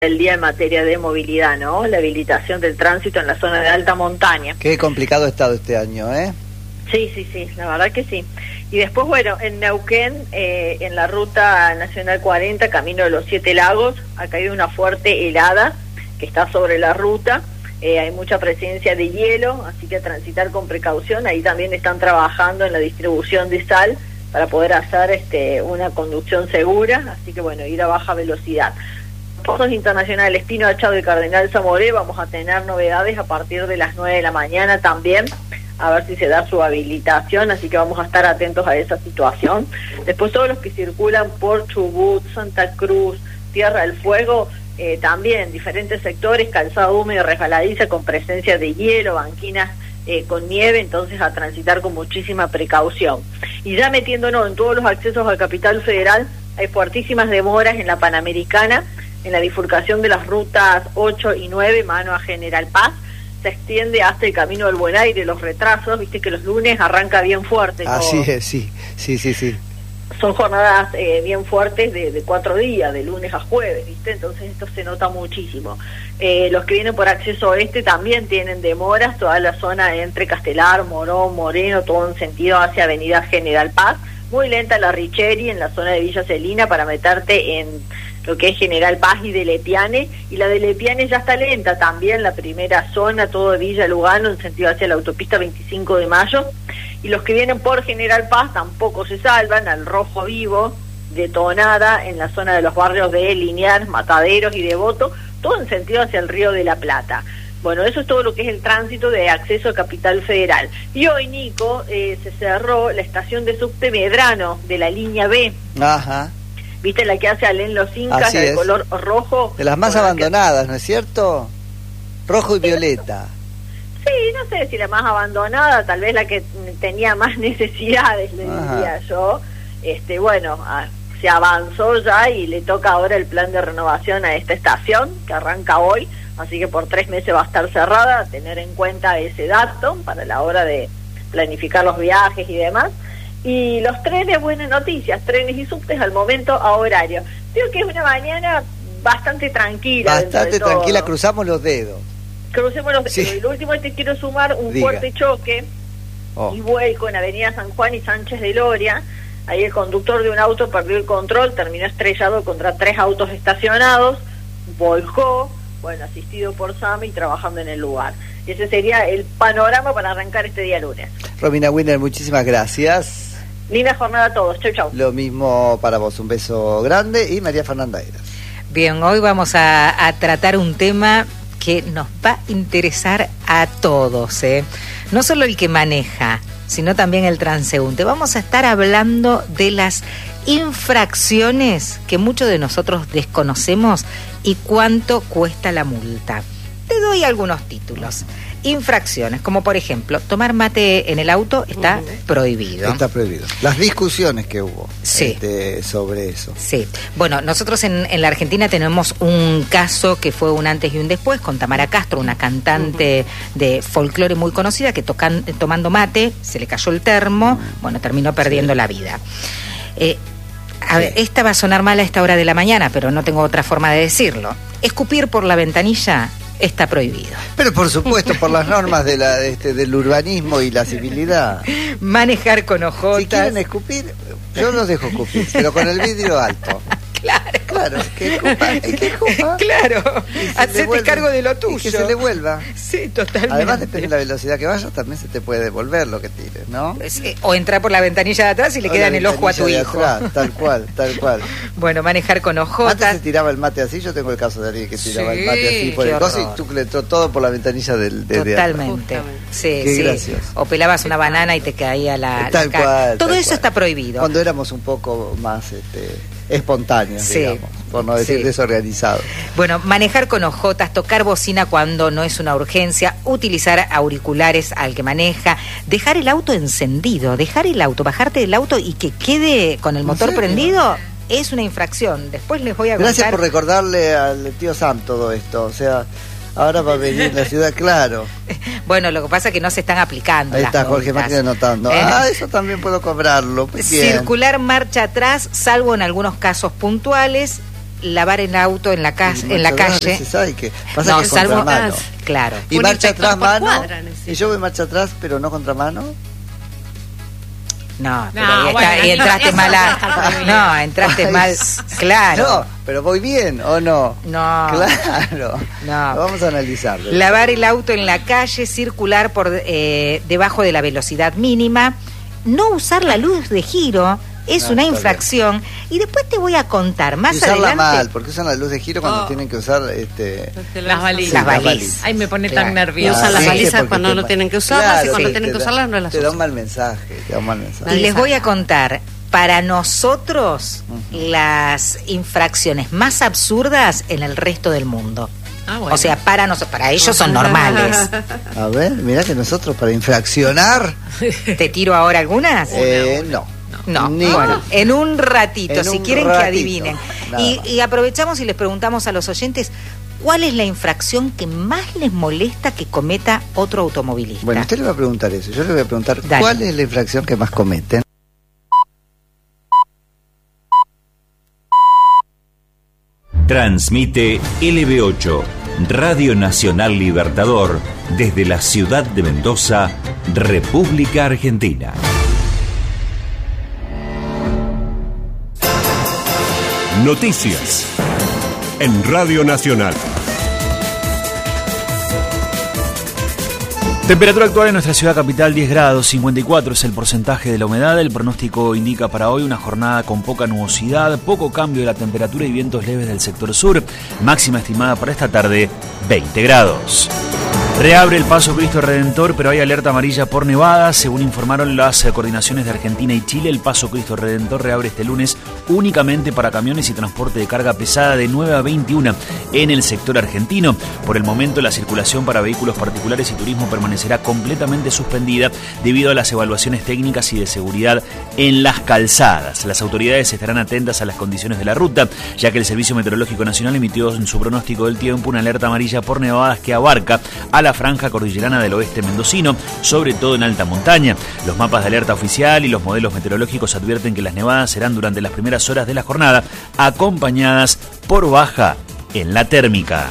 el día en materia de movilidad, ¿no? La habilitación del tránsito en la zona de alta montaña. Qué complicado ha estado este año, ¿eh? Sí, la verdad que sí. Y después, bueno, en Neuquén, en la ruta nacional 40, camino de los 7 lagos, ha caído una fuerte helada que está sobre la ruta. Hay mucha presencia de hielo, así que a transitar con precaución. Ahí también están trabajando en la distribución de sal para poder hacer una conducción segura, así que bueno, ir a baja velocidad. Pozos internacionales Pino Achado y Cardenal Zamoré, vamos a tener novedades a partir de las 9 de la mañana también, a ver si se da su habilitación, así que vamos a estar atentos a esa situación. Después todos los que circulan por Chubut, Santa Cruz, Tierra del Fuego, también diferentes sectores, calzado húmedo, resbaladiza con presencia de hielo, banquinas con nieve, entonces a transitar con muchísima precaución. Y ya metiéndonos en todos los accesos a Capital Federal, hay fuertísimas demoras en la Panamericana, en la bifurcación de las rutas 8 y 9, mano a General Paz, se extiende hasta el Camino del Buen Aire, los retrasos, viste que los lunes arranca bien fuerte. Así es, sí. Son jornadas bien fuertes de 4 días, de lunes a jueves, viste, entonces esto se nota muchísimo. Los que vienen por acceso oeste también tienen demoras, toda la zona entre Castelar, Morón, Moreno, todo en sentido hacia Avenida General Paz, muy lenta la Richeri en la zona de Villa Celina para meterte en lo que es General Paz y de Lepiane, y la de Lepiane ya está lenta también, la primera zona, todo de Villa Lugano en sentido hacia la autopista 25 de Mayo, y los que vienen por General Paz tampoco se salvan, al Rojo Vivo, detonada en la zona de los barrios de Liniers, Mataderos y Devoto, todo en sentido hacia el Río de la Plata. Bueno, eso es todo lo que es el tránsito de acceso a Capital Federal. Y hoy, Nico, se cerró la estación de subte Medrano de la línea B. Ajá. ¿Viste la que hace Alén Los Incas, de color rojo? De las más abandonadas, ¿no es cierto? Rojo y violeta. Sí, no sé si la más abandonada, tal vez la que tenía más necesidades, le diría yo. Bueno, se avanzó ya y le toca ahora el plan de renovación a esta estación, que arranca hoy, así que por 3 meses va a estar cerrada, tener en cuenta ese dato para la hora de planificar los viajes y demás. Y los trenes, buenas noticias, trenes y subtes al momento a horario. Digo que es una mañana bastante tranquila. Bastante tranquila, cruzamos los dedos. Crucemos los dedos. Sí. Y lo último te quiero sumar un fuerte choque y vuelco en Avenida San Juan y Sánchez de Loria. Ahí el conductor de un auto perdió el control, terminó estrellado contra 3 autos estacionados, volcó, bueno, asistido por SAME y trabajando en el lugar. Ese sería el panorama para arrancar este día lunes. Romina Winner, muchísimas gracias. Linda jornada a todos. Chau. Lo mismo para vos, un beso grande. Y María Fernanda Eras. Bien, hoy vamos a tratar un tema que nos va a interesar a todos, ¿eh? No solo el que maneja, sino también el transeúnte. Vamos a estar hablando de las infracciones que muchos de nosotros desconocemos y cuánto cuesta la multa. Te doy algunos títulos. Infracciones, como por ejemplo, tomar mate en el auto está prohibido. Está prohibido. Las discusiones que hubo sobre eso. Sí. Bueno, nosotros en la Argentina tenemos un caso que fue un antes y un después con Tamara Castro, una cantante de folclore muy conocida que tomando mate, se le cayó el termo, bueno, terminó perdiendo la vida. A ver, esta va a sonar mal a esta hora de la mañana, pero no tengo otra forma de decirlo. Escupir por la ventanilla está prohibido. Pero por supuesto, por las normas de del urbanismo y la civilidad. Manejar con ojotas. Si quieren escupir, yo los dejo escupir, pero con el vidrio alto. Claro, que escupa. Claro, hacete cargo de lo tuyo. Y que se le vuelva. Sí, totalmente. Además, depende de la velocidad que vayas, también se te puede devolver lo que tires, ¿no? O entrar por la ventanilla de atrás y le queda en el ojo a tu hijo. Atrás, tal cual. Bueno, manejar con ojotas. Antes se tiraba el mate así, yo tengo el caso de alguien que tiraba el mate así por el coso y tú le entró todo por la ventanilla de totalmente. Sí, Qué gracioso. O pelabas una banana y te caía la tal cual. Todo eso está prohibido. Cuando éramos un poco más espontáneos, digamos, por no decir desorganizados. Bueno, manejar con ojotas, tocar bocina cuando no es una urgencia, utilizar auriculares al que maneja, dejar el auto encendido, bajarte del auto y que quede con el motor prendido, es una infracción. Después les voy a contar. Gracias por recordarle al tío Sam todo esto, o sea, ahora va a venir en la ciudad, claro. Bueno, lo que pasa es que no se están aplicando. Ahí está Jorge Máquina anotando. Eso también puedo cobrarlo. Bien. Circular marcha atrás, salvo en algunos casos puntuales. lavar el auto en la calle. ¿Sabe qué? Pasa que salvo contramano. Claro. Y marcha atrás mano. Y yo voy marcha atrás, pero no contramano. No, pero y entraste mal. No, entraste mal. Claro. No, pero voy bien, ¿o no? No. Claro. No. Lo vamos a analizar. Lavar el auto en la calle, circular por debajo de la velocidad mínima, no usar la luz de giro. Es una infracción. Y después te voy a contar más usarla adelante. mal, porque usan la luz de giro cuando tienen que usar las balizas. Las balizas. Ay, me pone tan nerviosa. Usan las balizas cuando no tienen que usarlas, y cuando tienen que usarlas no las usan. Te da un mal mensaje. Y les voy a contar, para nosotros, las infracciones más absurdas en el resto del mundo. Bueno. O sea, para ellos son normales. A ver, mirá que nosotros para infraccionar. ¿Te tiro ahora algunas? No, bueno, en un ratito, si quieren que adivinen. Y aprovechamos y les preguntamos a los oyentes, ¿cuál es la infracción que más les molesta que cometa otro automovilista? Bueno, usted le va a preguntar eso, yo le voy a preguntar, Dale. ¿cuál es la infracción que más cometen? Transmite LB8, Radio Nacional Libertador, desde la ciudad de Mendoza, República Argentina. Noticias en Radio Nacional. Temperatura actual en nuestra ciudad capital 10 grados, 54 es el porcentaje de la humedad. El pronóstico indica para hoy una jornada con poca nubosidad, poco cambio de la temperatura y vientos leves del sector sur. Máxima estimada para esta tarde, 20 grados. Reabre el Paso Cristo Redentor, pero hay alerta amarilla por nevadas. Según informaron las coordinaciones de Argentina y Chile, el Paso Cristo Redentor reabre este lunes únicamente para camiones y transporte de carga pesada de 9 a 21 en el sector argentino. Por el momento, la circulación para vehículos particulares y turismo permanecerá completamente suspendida debido a las evaluaciones técnicas y de seguridad en las calzadas. Las autoridades estarán atentas a las condiciones de la ruta, ya que el Servicio Meteorológico Nacional emitió en su pronóstico del tiempo una alerta amarilla por nevadas que abarca a la franja cordillerana del oeste mendocino, sobre todo en alta montaña. Los mapas de alerta oficial y los modelos meteorológicos advierten que las nevadas serán durante las primeras horas de la jornada, acompañadas por baja en la térmica.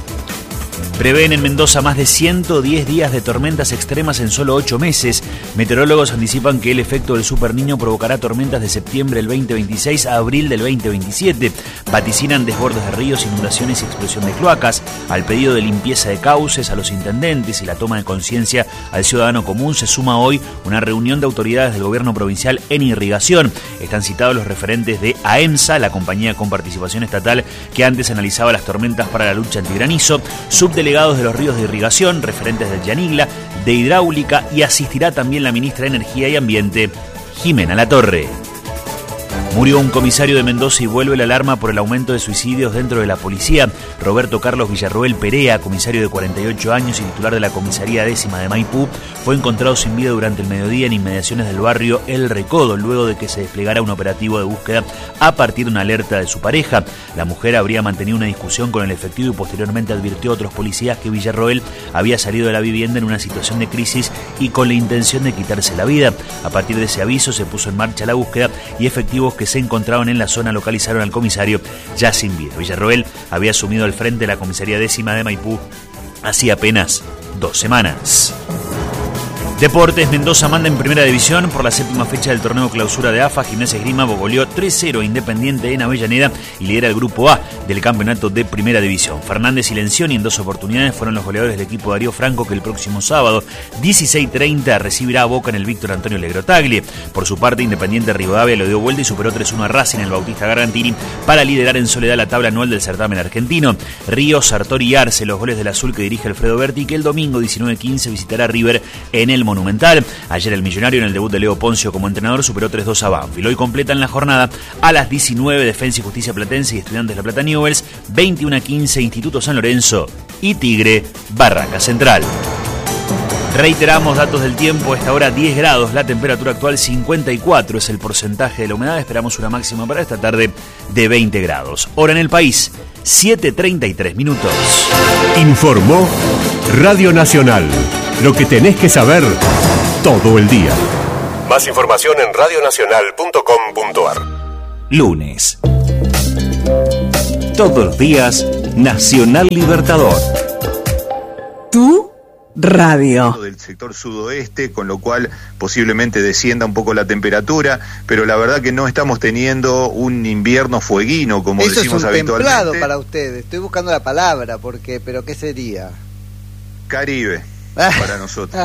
Prevén en Mendoza más de 110 días de tormentas extremas en solo 8 meses. Meteorólogos anticipan que el efecto del Super Niño provocará tormentas de septiembre del 2026 a abril del 2027. Vaticinan desbordes de ríos, inundaciones y explosión de cloacas. Al pedido de limpieza de cauces a los intendentes y la toma de conciencia al ciudadano común, se suma hoy una reunión de autoridades del gobierno provincial en irrigación. Están citados los referentes de AEMSA, la compañía con participación estatal que antes analizaba las tormentas para la lucha antigranizo, subdelegados de los ríos de irrigación, referentes del Yanigla, de hidráulica, y asistirá también la ministra de Energía y Ambiente, Jimena Latorre. Murió un comisario de Mendoza y vuelve la alarma por el aumento de suicidios dentro de la policía. Roberto Carlos Villarroel Perea, comisario de 48 años y titular de la comisaría 10ª de Maipú, fue encontrado sin vida durante el mediodía en inmediaciones del barrio El Recodo, luego de que se desplegara un operativo de búsqueda a partir de una alerta de su pareja. La mujer habría mantenido una discusión con el efectivo y posteriormente advirtió a otros policías que Villarroel había salido de la vivienda en una situación de crisis y con la intención de quitarse la vida. A partir de ese aviso se puso en marcha la búsqueda y efectivos que se encontraban en la zona localizaron al comisario ya sin vida. Villarroel había asumido al frente de la comisaría 10ª de Maipú hacía apenas 2 semanas. Deportes, Mendoza manda en primera división por la 7ª fecha del torneo clausura de AFA. Gimnasia Esgrima goleó 3-0 Independiente en Avellaneda y lidera el grupo A del campeonato de primera división. Fernández y Lencioni en 2 oportunidades fueron los goleadores del equipo de Darío Franco, que el próximo sábado 16:30 recibirá a Boca en el Víctor Antonio Legrotaglie. Por su parte, Independiente Rivadavia lo dio vuelta y superó 3-1 a Racing en el Bautista Gargantini para liderar en soledad la tabla anual del certamen argentino. Ríos, Sartori y Arce, los goles del azul que dirige Alfredo Berti, que el domingo 19:15 visitará a River en el Monumental. Ayer el Millonario, en el debut de Leo Poncio como entrenador, superó 3-2 a Banfield. Hoy completan la jornada a las 19 Defensa y Justicia Platense y Estudiantes La Plata Newells, 21:15 Instituto San Lorenzo y Tigre Barraca Central. Reiteramos datos del tiempo: a esta hora 10 grados, la temperatura actual 54 es el porcentaje de la humedad. Esperamos una máxima para esta tarde de 20 grados. Hora en el país, 7:33 minutos. Informó Radio Nacional. Lo que tenés que saber todo el día. Más información en radionacional.com.ar. Lunes. Todos los días, Nacional Libertador. Tu radio. Del sector sudoeste, con lo cual posiblemente descienda un poco la temperatura, pero la verdad que no estamos teniendo un invierno fueguino, como eso decimos habitualmente. Eso es un templado para ustedes. Estoy buscando la palabra, pero ¿qué sería? Caribe, para nosotros.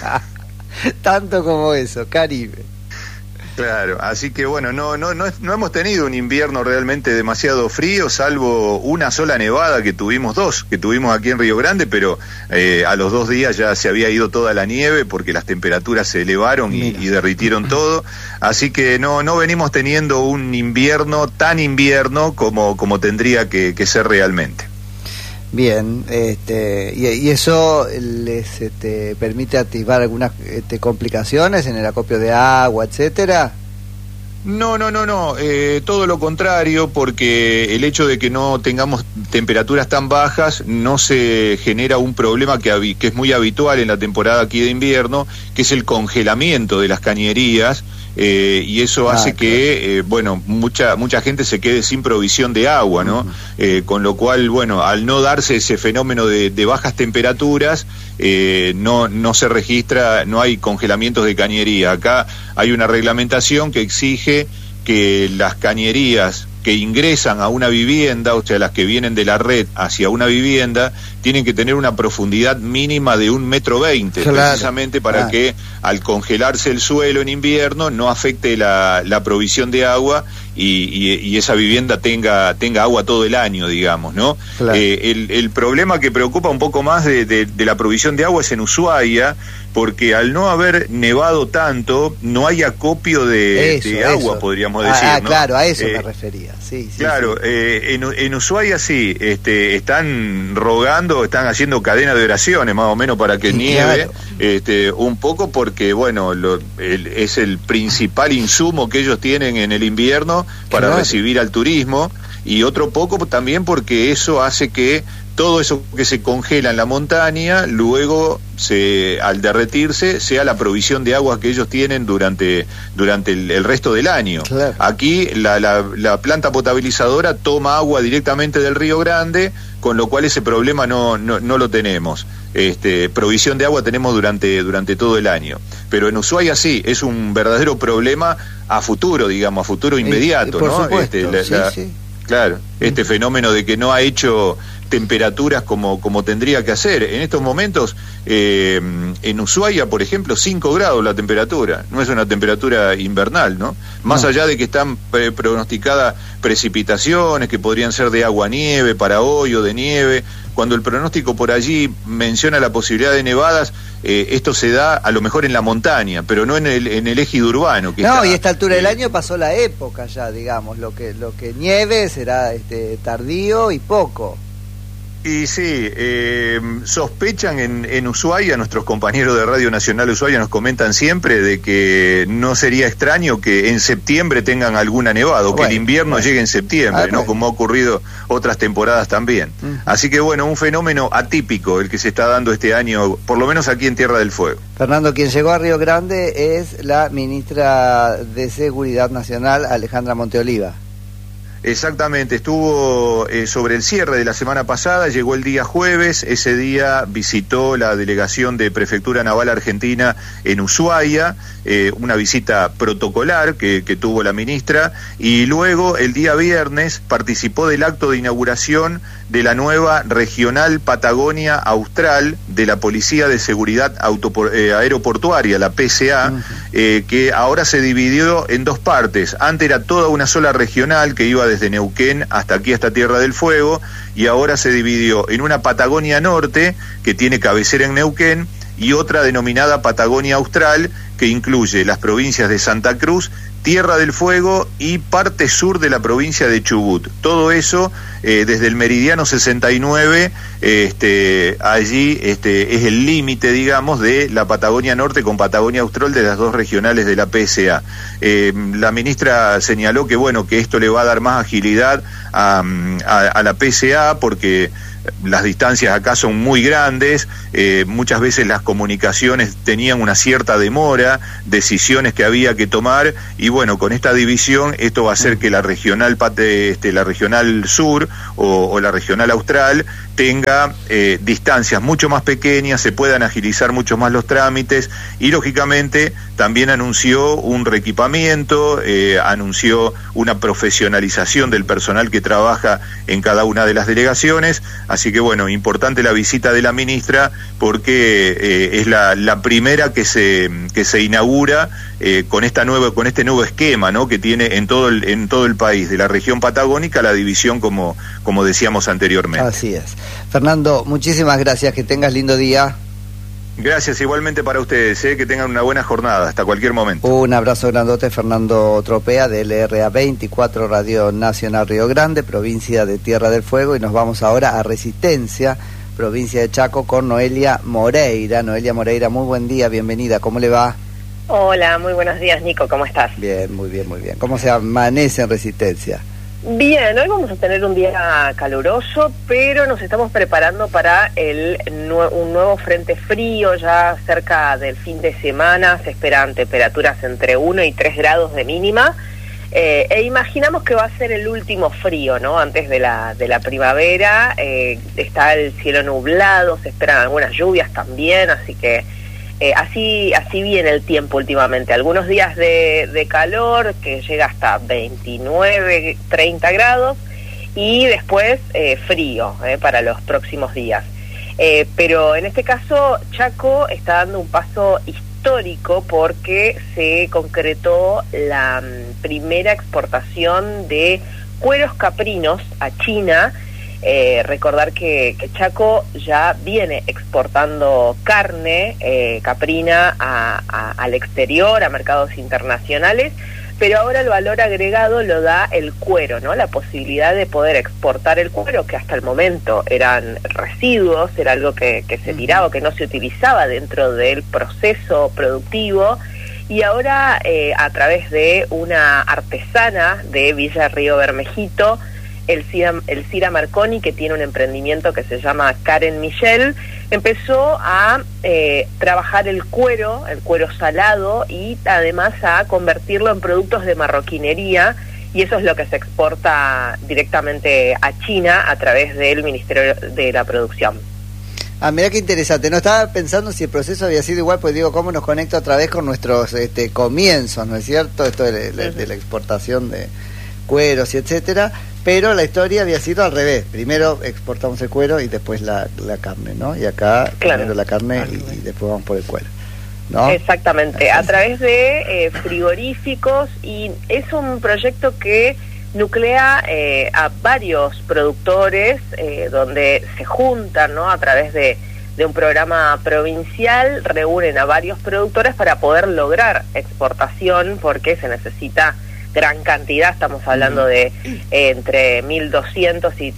Tanto como eso, Caribe. Claro, así que bueno, no hemos tenido un invierno realmente demasiado frío, salvo una sola nevada que tuvimos aquí en Río Grande, pero a los 2 días ya se había ido toda la nieve porque las temperaturas se elevaron y derritieron todo, así que no venimos teniendo un invierno tan invierno como tendría que ser realmente. Bien, y eso les permite activar algunas complicaciones en el acopio de agua, etcétera. No, todo lo contrario, porque el hecho de que no tengamos temperaturas tan bajas no se genera un problema que es muy habitual en la temporada aquí de invierno, que es el congelamiento de las cañerías, y eso hace que, mucha gente se quede sin provisión de agua, ¿no? Con lo cual, al no darse ese fenómeno de bajas temperaturas, no se registra, no hay congelamientos de cañería. Acá hay una reglamentación que exige que las cañerías que ingresan a una vivienda, o sea, las que vienen de la red hacia una vivienda, tienen que tener una profundidad mínima de 1,20 m, precisamente para que al congelarse el suelo en invierno no afecte la provisión de agua y esa vivienda tenga agua todo el año, digamos, ¿no? Claro. El problema que preocupa un poco más de la provisión de agua es en Ushuaia, porque al no haber nevado tanto, no hay acopio de agua, podríamos decir, ¿no? Claro, a eso me refería. Sí, claro, sí. En Ushuaia sí, están rogando, están haciendo cadena de oraciones más o menos para que nieve, claro. Un poco porque, es el principal insumo que ellos tienen en el invierno para recibir al turismo, y otro poco también porque eso hace que todo eso que se congela en la montaña, luego al derretirse, sea la provisión de agua que ellos tienen durante el resto del año. Claro. Aquí la planta potabilizadora toma agua directamente del Río Grande, con lo cual ese problema no lo tenemos. Provisión de agua tenemos durante todo el año. Pero en Ushuaia sí, es un verdadero problema a futuro, digamos, a futuro inmediato, por ¿no? Supuesto, sí. Claro, fenómeno de que no ha hecho temperaturas como tendría que hacer. En estos momentos, en Ushuaia, por ejemplo, 5 grados la temperatura. No es una temperatura invernal, ¿no? Más allá de que están pronosticadas precipitaciones que podrían ser de agua-nieve para hoy o de nieve. Cuando el pronóstico por allí menciona la posibilidad de nevadas, esto se da a lo mejor en la montaña, pero no en el ejido urbano. Y a esta altura del año pasó la época ya, digamos. Lo que nieve será tardío y poco. Y sí, sospechan en Ushuaia, nuestros compañeros de Radio Nacional Ushuaia nos comentan siempre de que no sería extraño que en septiembre tengan alguna nevada, o que el invierno llegue en septiembre, ¿no? Como ha ocurrido otras temporadas también. Así que un fenómeno atípico el que se está dando este año, por lo menos aquí en Tierra del Fuego. Fernando, quien llegó a Río Grande es la ministra de Seguridad Nacional, Alejandra Monteoliva. Exactamente, estuvo sobre el cierre de la semana pasada, llegó el día jueves, ese día visitó la delegación de Prefectura Naval Argentina en Ushuaia, una visita protocolar que tuvo la ministra, y luego el día viernes participó del acto de inauguración de la nueva Regional Patagonia Austral de la Policía de Seguridad Aeroportuaria, la PSA, que ahora se dividió en 2 partes. Antes era toda una sola regional que iba desde Neuquén hasta aquí, hasta Tierra del Fuego, y ahora se dividió en una Patagonia Norte, que tiene cabecera en Neuquén, y otra denominada Patagonia Austral, que incluye las provincias de Santa Cruz, Tierra del Fuego y parte sur de la provincia de Chubut. Todo eso desde el meridiano 69, allí es el límite, digamos, de la Patagonia Norte con Patagonia Austral, de las 2 regionales de la PSA. La ministra señaló que esto le va a dar más agilidad a la PSA, porque las distancias acá son muy grandes, muchas veces las comunicaciones tenían una cierta demora, decisiones que había que tomar, y con esta división esto va a hacer que la regional sur o la regional austral tenga distancias mucho más pequeñas, se puedan agilizar mucho más los trámites y lógicamente también anunció un reequipamiento, anunció una profesionalización del personal que trabaja en cada una de las delegaciones, así que bueno, importante la visita de la ministra porque es la primera que se inaugura con este nuevo esquema, ¿no?, que tiene en todo el país, de la región patagónica la división como decíamos anteriormente. Así es. Fernando, muchísimas gracias, que tengas lindo día. Gracias igualmente para ustedes, que tengan una buena jornada, hasta cualquier momento. Un abrazo grandote, Fernando Tropea, de LRA 24, Radio Nacional Río Grande, provincia de Tierra del Fuego, y nos vamos ahora a Resistencia, provincia de Chaco, con Noelia Moreira. Noelia Moreira, muy buen día, bienvenida, ¿cómo le va? Hola, muy buenos días, Nico, ¿cómo estás? Bien, muy bien, muy bien. ¿Cómo se amanece en Resistencia? Bien, hoy vamos a tener un día caluroso, pero nos estamos preparando para un nuevo frente frío. Ya cerca del fin de semana se esperan temperaturas entre 1 y 3 grados de mínima, e imaginamos que va a ser el último frío, ¿no?, antes de la primavera. Está el cielo nublado, se esperan algunas lluvias también, así que así viene el tiempo últimamente. Algunos días de calor que llega hasta 29, 30 grados y después frío para los próximos días. Pero en este caso Chaco está dando un paso histórico porque se concretó la primera exportación de cueros caprinos a China. Recordar que Chaco ya viene exportando carne caprina al exterior, a mercados internacionales, pero ahora el valor agregado lo da el cuero, ¿no? La posibilidad de poder exportar el cuero, que hasta el momento eran residuos, era algo que se tiraba, que no se utilizaba dentro del proceso productivo, y ahora a través de una artesana de Villa Río Bermejito, Elcira Marconi, que tiene un emprendimiento que se llama Karen Michel, empezó a trabajar el cuero salado y además a convertirlo en productos de marroquinería, y eso es lo que se exporta directamente a China a través del Ministerio de la Producción. Ah, mira qué interesante. No estaba pensando si el proceso había sido igual, pues digo, cómo nos conecta otra vez con nuestros comienzos, ¿no es cierto? Esto de la exportación de cueros y etcétera, pero la historia había sido al revés. Primero exportamos el cuero y después la carne, ¿no? Y acá primero la carne y después vamos por el cuero, ¿no? Exactamente, a través de frigoríficos, y es un proyecto que nuclea a varios productores donde se juntan, ¿no? A través de un programa provincial, reúnen a varios productores para poder lograr exportación, porque se necesita gran cantidad. Estamos hablando de entre 1.200 y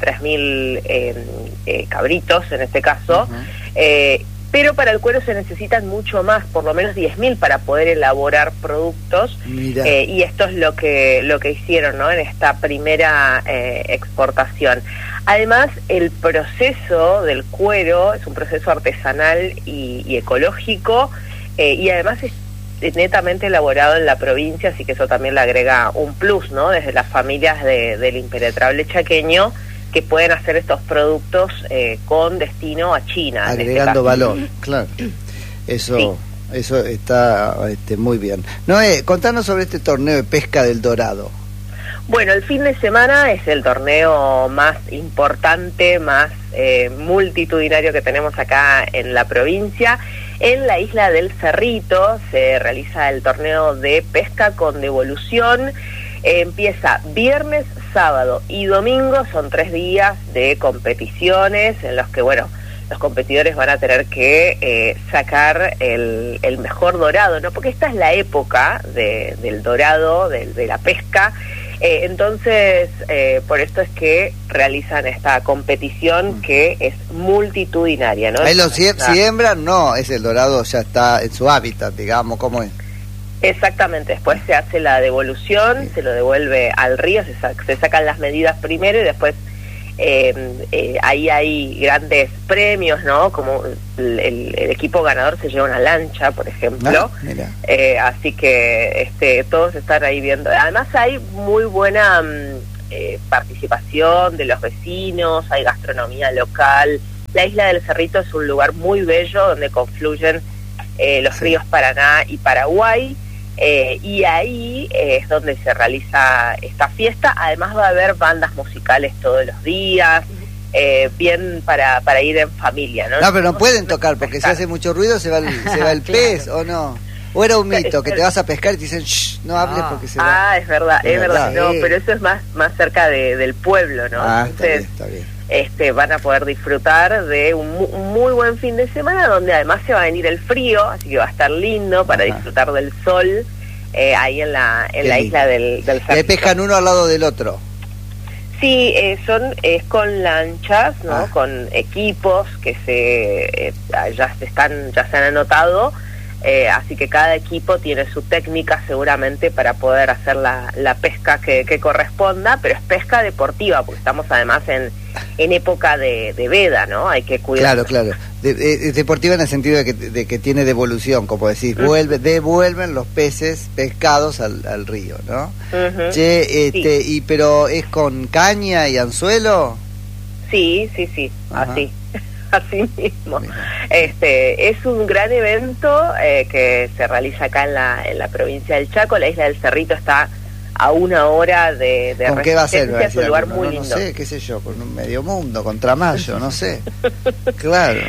3.000 cabritos en este caso, pero para el cuero se necesitan mucho más, por lo menos 10.000 para poder elaborar productos, y esto es lo que hicieron, ¿no?, en esta primera exportación. Además, el proceso del cuero es un proceso artesanal y ecológico, y además es netamente elaborado en la provincia, así que eso también le agrega un plus, ¿no?, desde las familias del impenetrable chaqueño, que pueden hacer estos productos con destino a China. Agregando valor, claro. Eso está muy bien. Noé, contanos sobre este torneo de pesca del Dorado. Bueno, el fin de semana es el torneo más importante, más multitudinario que tenemos acá en la provincia. En la isla del Cerrito se realiza el torneo de pesca con devolución. Empieza viernes, sábado y domingo, son 3 días de competiciones en los que, bueno, los competidores van a tener que sacar el mejor dorado, ¿no? Porque esta es la época del dorado, de la pesca. Entonces, por esto es que realizan esta competición que es multitudinaria, ¿no? Ahí lo siembran, no, es el dorado, ya está en su hábitat, digamos, ¿cómo es? Exactamente, después se hace la devolución, se lo devuelve al río, se sacan las medidas primero y después ahí hay grandes premios, ¿no? Como el equipo ganador se lleva una lancha, por ejemplo. Así que todos están ahí viendo. Además hay muy buena participación de los vecinos, hay gastronomía local. La isla del Cerrito es un lugar muy bello donde confluyen los ríos Paraná y Paraguay, y ahí es donde se realiza esta fiesta. Además va a haber bandas musicales todos los días, bien para ir en familia, ¿no? No, pero no pueden tocar porque si hace mucho ruido se va el pez, ¿o no? ¿O era un mito que te vas a pescar y te dicen, shh, no hables porque se va? Es verdad. No, pero eso es más cerca del pueblo, ¿no? Entonces, está bien. Van a poder disfrutar de un muy buen fin de semana, donde además se va a venir el frío, así que va a estar lindo para disfrutar del sol ahí en la isla del Cerrito. ¿Le pescan uno al lado del otro? Sí, es con lanchas, ¿no? Con equipos que ya se han anotado, así que cada equipo tiene su técnica seguramente para poder hacer la pesca que corresponda, pero es pesca deportiva, porque estamos además en época de veda, ¿no? Hay que cuidar. Claro. Deportiva en el sentido de que tiene devolución, como decís, devuelven los peces pescados al río, ¿no? Sí. Pero ¿es con caña y anzuelo? Sí, así mismo. Es un gran evento que se realiza acá en la provincia del Chaco. La isla del Cerrito está a 1 hora de ¿Con qué va a ser? Es un lugar muy lindo. No sé, qué sé yo, con un medio mundo, con Tramayo, no sé. Claro.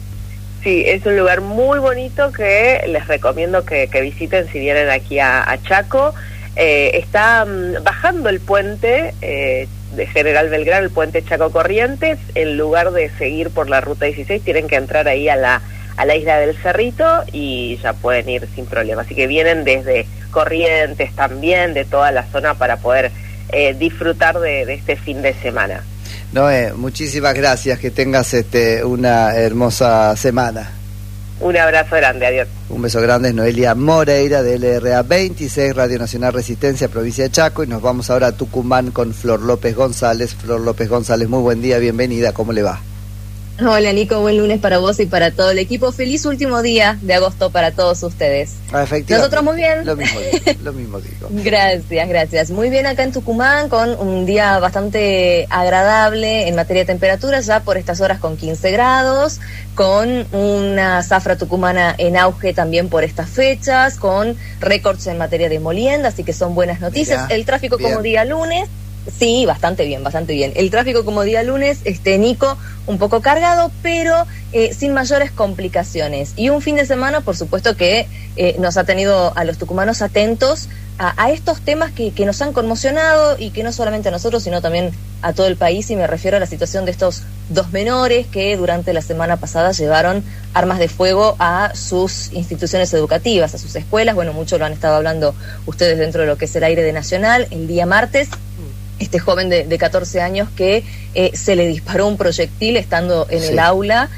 Sí, es un lugar muy bonito que les recomiendo que visiten si vienen aquí a Chaco. Está bajando el puente de General Belgrano, el puente Chaco Corrientes. En lugar de seguir por la ruta 16, tienen que entrar ahí a la isla del Cerrito y ya pueden ir sin problema. Así que vienen desde Corrientes también, de toda la zona, para poder disfrutar de este fin de semana. Noé, muchísimas gracias, que tengas una hermosa semana. Un abrazo grande, adiós. Un beso grande, es Noelia Moreira de LRA 26, Radio Nacional Resistencia, provincia de Chaco, y nos vamos ahora a Tucumán con Flor López González. Flor López González, muy buen día, bienvenida, ¿cómo le va? Hola Nico, buen lunes para vos y para todo el equipo. Feliz último día de agosto para todos ustedes. Efectivamente. Nosotros muy bien. Lo mismo digo. Gracias. Muy bien acá en Tucumán, con un día bastante agradable en materia de temperatura, ya por estas horas con 15 grados, con una zafra tucumana en auge también por estas fechas, con récords en materia de molienda, así que son buenas noticias. El tráfico como día lunes. Sí, bastante bien. El tráfico como día lunes, Nico, un poco cargado, pero sin mayores complicaciones. Y un fin de semana, por supuesto, que nos ha tenido a los tucumanos atentos a estos temas que nos han conmocionado, y que no solamente a nosotros, sino también a todo el país. Y me refiero a la situación de estos 2 menores que durante la semana pasada llevaron armas de fuego a sus instituciones educativas, a sus escuelas. Bueno, mucho lo han estado hablando ustedes dentro de lo que es el aire de Nacional. El día martes, este joven de 14 años que se le disparó un proyectil estando en el aula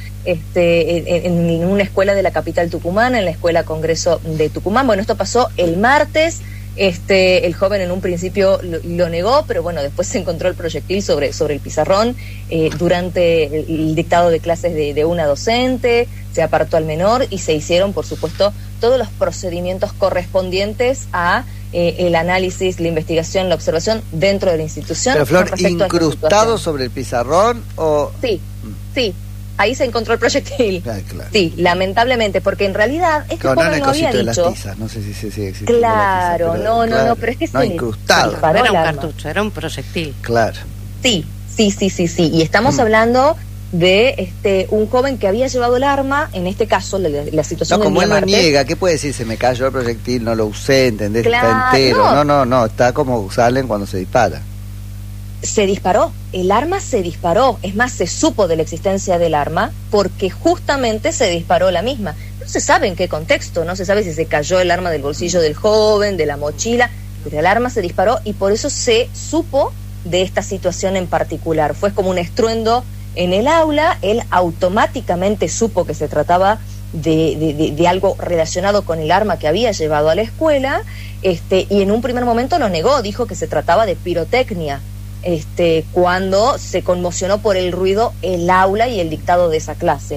en una escuela de la capital tucumana, en la Escuela Congreso de Tucumán. Bueno, esto pasó el martes. El joven en un principio lo negó, pero bueno, después se encontró el proyectil sobre el pizarrón durante el dictado de clases de una docente. Se apartó al menor y se hicieron, por supuesto, todos los procedimientos correspondientes a el análisis, la investigación, la observación dentro de la institución. Pero Flor, ¿incrustado sobre el pizarrón o...? Sí. Ahí se encontró el proyectil. Claro. Sí, lamentablemente, porque en realidad este joven no había dicho. De las tizas. No sé si existe. Claro, no, pero es que no, incrustado. No era un cartucho, era un proyectil. Claro. Sí. Y estamos hablando de un joven que había llevado el arma, en este caso la situación no, como él lo niega, ¿qué puede decir? Se me cayó el proyectil, no lo usé, ¿entendés? Claro, está entero. No, está como salen cuando se dispara. Se disparó, el arma se disparó, es más, se supo de la existencia del arma porque justamente se disparó la misma. No se sabe en qué contexto, no se sabe si se cayó el arma del bolsillo del joven, de la mochila, pero el arma se disparó y por eso se supo de esta situación en particular. Fue como un estruendo en el aula, él automáticamente supo que se trataba de algo relacionado con el arma que había llevado a la escuela, y en un primer momento lo negó, dijo que se trataba de pirotecnia. Cuando se conmocionó por el ruido el aula y el dictado de esa clase.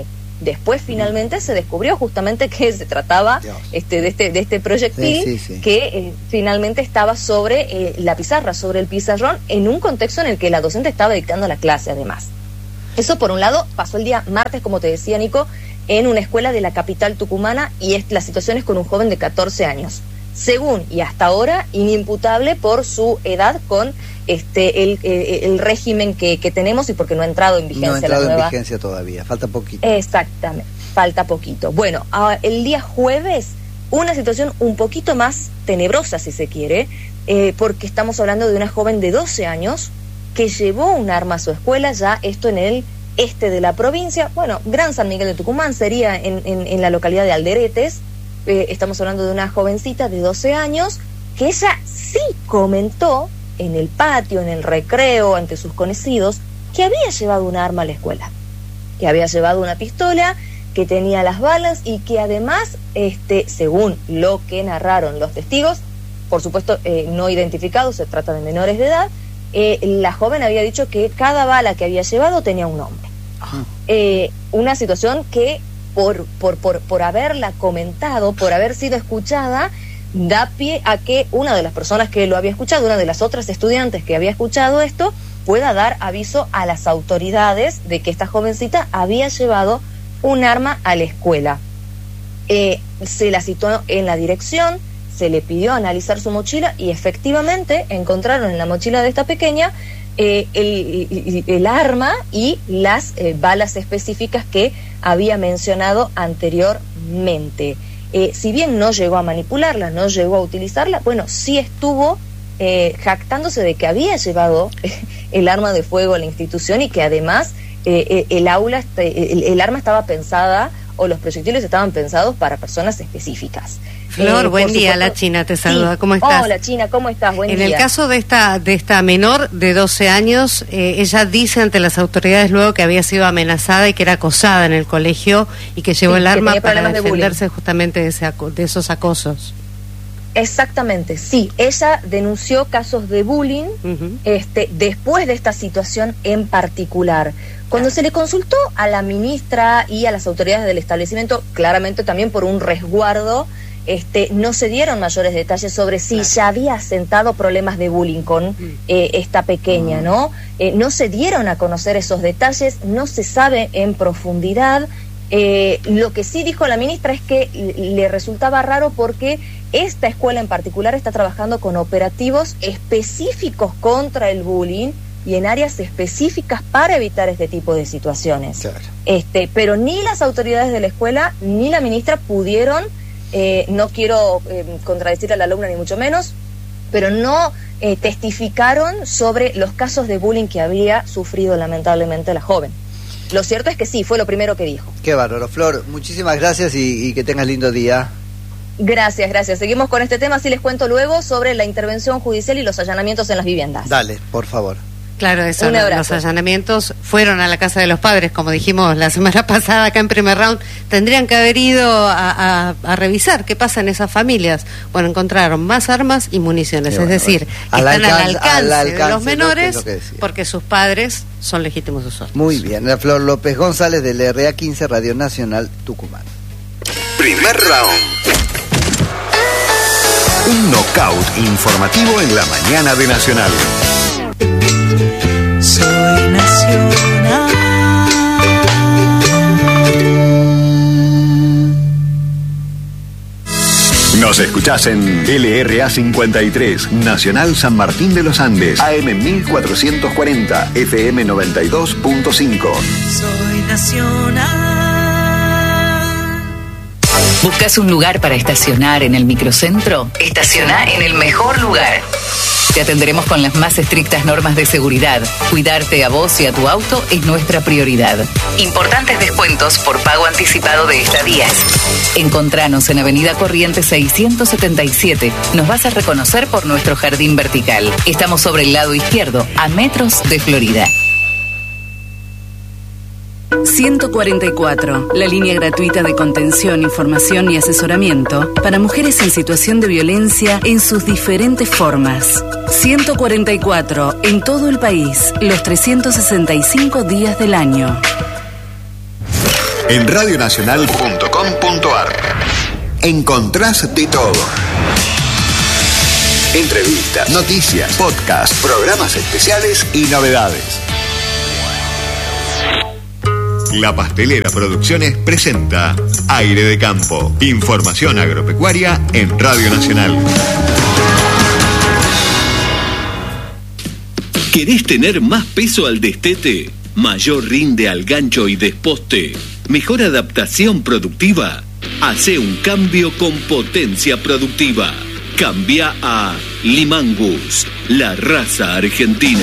Después finalmente se descubrió justamente que se trataba de este proyectil que finalmente estaba sobre la pizarra, sobre el pizarrón, en un contexto en el que la docente estaba dictando la clase además. Eso por un lado pasó el día martes, como te decía Nico, en una escuela de la capital tucumana, y la situación es con un joven de 14 años. Según y hasta ahora, inimputable por su edad con el régimen que tenemos, y porque no ha entrado en vigencia. No ha entrado la nueva en vigencia todavía, falta poquito. Exactamente, falta poquito. Bueno, el día jueves, una situación un poquito más tenebrosa, si se quiere, porque estamos hablando de una joven de 12 años que llevó un arma a su escuela, ya esto en el este de la provincia, bueno, Gran San Miguel de Tucumán, sería en la localidad de Alderetes. Estamos hablando de una jovencita de 12 años que ella sí comentó en el patio, en el recreo, ante sus conocidos, que había llevado un arma a la escuela, que había llevado una pistola, que tenía las balas, y que además, según lo que narraron los testigos, por supuesto no identificados, se trata de menores de edad, la joven había dicho que cada bala que había llevado tenía un nombre. Una situación que por haberla comentado, por haber sido escuchada, da pie a que una de las personas que lo había escuchado, una de las otras estudiantes que había escuchado esto, pueda dar aviso a las autoridades de que esta jovencita había llevado un arma a la escuela. Se la citó en la dirección, se le pidió analizar su mochila, y efectivamente encontraron en la mochila de esta pequeña el arma y las balas específicas que había mencionado anteriormente. Si bien no llegó a manipularla, no llegó a utilizarla, bueno, sí estuvo jactándose de que había llevado el arma de fuego a la institución, y que además el arma estaba pensada, o los proyectiles estaban pensados para personas específicas. Flor, buen día, supuesto, la China te saluda, sí. ¿Cómo estás? Hola China, ¿cómo estás? Buen día. En el caso de esta menor de 12 años, ella dice ante las autoridades luego que había sido amenazada y que era acosada en el colegio, y que llevó el arma para defenderse justamente de esos acosos. Exactamente, sí. Ella denunció casos de bullying después de esta situación en particular. Cuando se le consultó a la ministra y a las autoridades del establecimiento, claramente también por un resguardo, no se dieron mayores detalles sobre si ya había asentado problemas de bullying con esta pequeña, ¿no? No se dieron a conocer esos detalles, no se sabe en profundidad. Lo que sí dijo la ministra es que le resultaba raro porque esta escuela en particular está trabajando con operativos específicos contra el bullying y en áreas específicas para evitar este tipo de situaciones. Claro. Pero ni las autoridades de la escuela ni la ministra pudieron, no quiero contradecir a la alumna ni mucho menos, pero no testificaron sobre los casos de bullying que había sufrido lamentablemente la joven. Lo cierto es que sí, fue lo primero que dijo. Qué bárbaro, Flor, muchísimas gracias y que tengas lindo día. Gracias. Seguimos con este tema, así les cuento luego sobre la intervención judicial y los allanamientos en las viviendas. Dale, por favor. Claro, eso, los allanamientos fueron a la casa de los padres, como dijimos la semana pasada acá en Primer Round. Tendrían que haber ido a revisar qué pasa en esas familias. Bueno, encontraron más armas y municiones, es decir, están al alcance de los menores, porque sus padres son legítimos usuarios. Muy bien, la Flor López González del RA15 Radio Nacional Tucumán. Primer Round. Un knockout informativo en la mañana de Nacional. Soy nacional. Nos escuchás en LRA 53, Nacional San Martín de los Andes, AM 1440, FM 92.5. Soy nacional. ¿Buscas un lugar para estacionar en el microcentro? Estaciona en el mejor lugar. Te atenderemos con las más estrictas normas de seguridad. Cuidarte a vos y a tu auto es nuestra prioridad. Importantes descuentos por pago anticipado de estadías. Encontranos en Avenida Corrientes 677. Nos vas a reconocer por nuestro jardín vertical. Estamos sobre el lado izquierdo, a metros de Florida. 144, la línea gratuita de contención, información y asesoramiento para mujeres en situación de violencia en sus diferentes formas. 144, en todo el país, los 365 días del año. En radionacional.com.ar encontrás de todo. Entrevistas, noticias, podcasts, programas especiales y novedades. La Pastelera Producciones presenta Aire de Campo. Información agropecuaria en Radio Nacional. ¿Querés tener más peso al destete? ¿Mayor rinde al gancho y desposte? ¿Mejor adaptación productiva? Hacé un cambio con potencia productiva. Cambia a Limangus, la raza argentina.